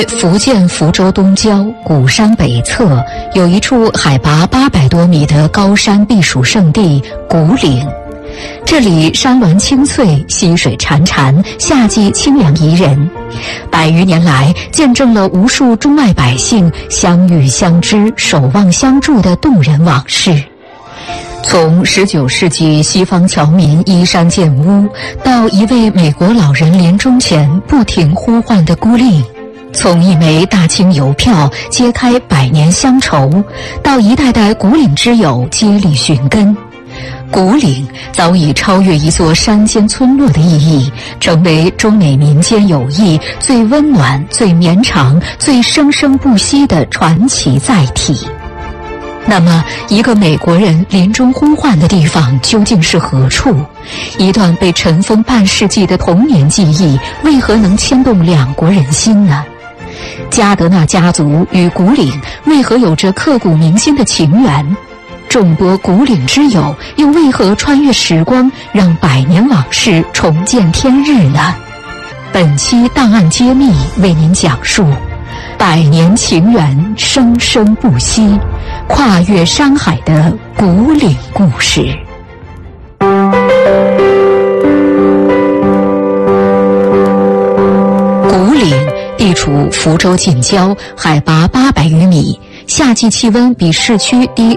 在福建福州东郊鼓山北侧，有一处海拔800多米的高山避暑胜地古岭。这里山峦青翠，溪水潺潺，夏季清凉宜人。100余年来，见证了无数中外百姓相遇相知、守望相助的动人往事。从19世纪西方侨民依山建屋，到一位美国老人临终前不停呼唤的孤岭，从一枚大清邮票揭开100年乡愁，到一代代古岭之友接力寻根。古岭早已超越一座山间村落的意义，成为中美民间友谊最温暖、最绵长、最生生不息的传奇载体。那么，一个美国人临终呼唤的地方究竟是何处？一段被尘封半世纪的童年记忆，为何能牵动两国人心呢？加德纳家族与古岭为何有着刻骨铭心的情缘？众多古岭之友又为何穿越时光，让100年往事重见天日呢？本期档案揭秘为您讲述100年情缘生生不息，跨越山海的古岭故事。古岭地处福州近郊，海拔800余米，夏季气温比市区低